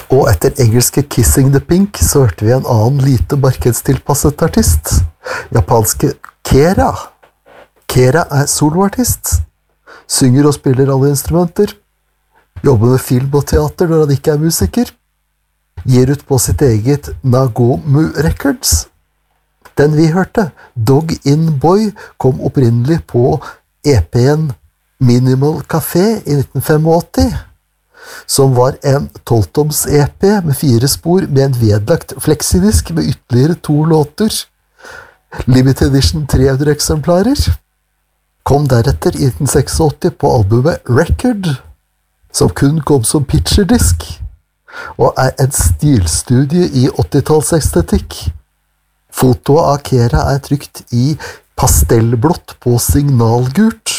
Og etter engelske Kissing the Pink så hørte vi en annen lite markedstilpasset artist, japanske Kera. Kera soloartist, synger og spiller alle instrumenter, jobber med film og teater når han ikke musiker, gir ut på sitt eget Nagomu Records. Den vi hørte, Dog In Boy, kom opprinnelig på EP-en Minimal Café i 1985, som var en 12-toms EP med 4 spor med en vedlagt fleksidisk med ytterligere 2 låter. Limited Edition 300 eksemplarer. Kom deretter i 1986 på albumet Record, som kun kom som pitcherdisk, og en stilstudie i 80-tallsestetikk. Fotoet av Kera trykt i pastellblått på signalgult.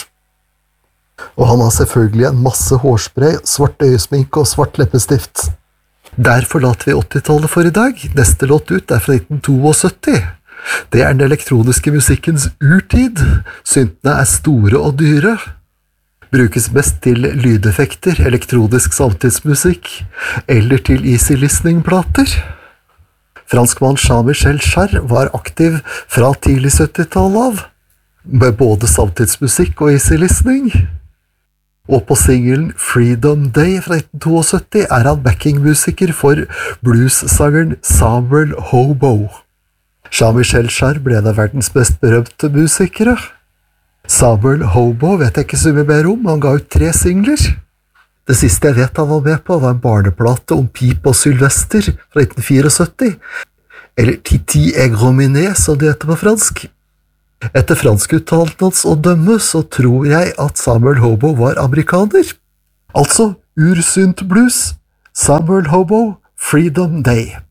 Og han har selvfølgelig en masse hårspray, svart øyesminke og svart leppestift. Der forlater vi 80-tallet for i dag. Neste låt ut fra 1972. Det den elektroniske musikkens urtid. Syntene store og dyre. Brukes mest til lydeffekter, elektronisk samtidsmusikk, eller til easy listening-plater. Franskmann Jean-Michel Jarre var aktiv fra tidlig 70-tallet av, med både samtidsmusikk og easy listening. Og på singelen Freedom Day fra 1972 han backingmusiker for bluessangeren Samuel Hobo. Jean-Michel Jarre ble en av verdens mest berømte musikere. Samuel Hobo vet jeg ikke så mye mer om, han ga ut 3 singler. Det siste jeg vet han var med på var en barneplate om Pip og Sylvester fra 1974, eller Titi et Grominé, som det heter på fransk. Etter franskuttalen hans å dømme, så tror jeg at Samuel Hobo var amerikaner. Altså, ursynt blues, Samuel Hobo, Freedom Day.